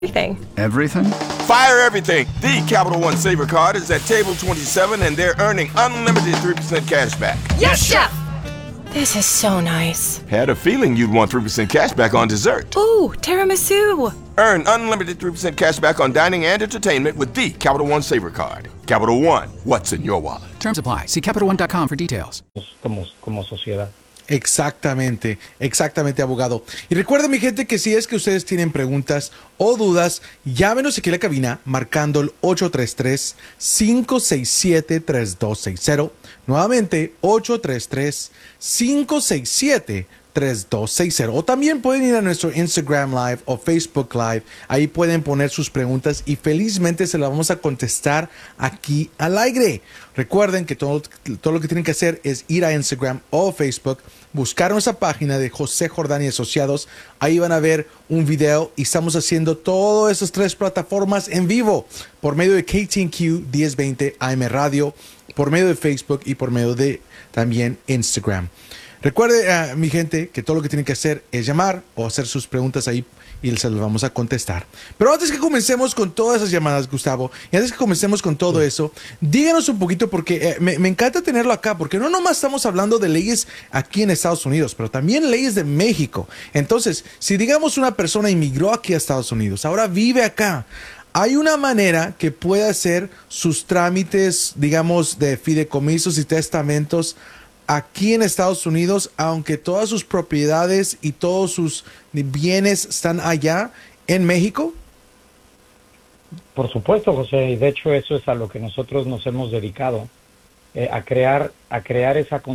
Everything. Everything? Fire everything. The Capital One Saver Card is at table 27 and they're earning unlimited 3% cash back. Yes, Chef! This is so nice. Had a feeling you'd want 3% cash back on dessert. Ooh, tiramisu. Earn unlimited 3% cash back on dining and entertainment with the Capital One Saver Card. Capital One, what's in your wallet? Terms apply. See CapitalOne.com for details. Como sociedad. Exactamente, abogado. Y recuerden, mi gente, que si es que ustedes tienen preguntas o dudas, llámenos aquí a la cabina marcando el 833-567-3260. Nuevamente, 833-567-3260. O también pueden ir a nuestro Instagram Live o Facebook Live. Ahí pueden poner sus preguntas y felizmente se las vamos a contestar aquí al aire. Recuerden que todo lo que tienen que hacer es ir a Instagram o Facebook, buscar nuestra página de José Jordán y Asociados. Ahí van a ver un video y estamos haciendo todas esas tres plataformas en vivo por medio de KTNQ 1020 AM Radio, por medio de Facebook y por medio de también Instagram. Recuerde, mi gente, que todo lo que tienen que hacer es llamar o hacer sus preguntas ahí y se las vamos a contestar. Pero antes que comencemos con todas esas llamadas, Gustavo, y antes que comencemos con todo eso, díganos un poquito, porque me encanta tenerlo acá, porque no nomás estamos hablando de leyes aquí en Estados Unidos, pero también leyes de México. Entonces, si digamos una persona inmigró aquí a Estados Unidos, ahora vive acá, ¿hay una manera que pueda hacer sus trámites, digamos, de fideicomisos y testamentos aquí en Estados Unidos, aunque todas sus propiedades y todos sus bienes están allá en México? Por supuesto, José, y de hecho eso es a lo que nosotros nos hemos dedicado, a crear esa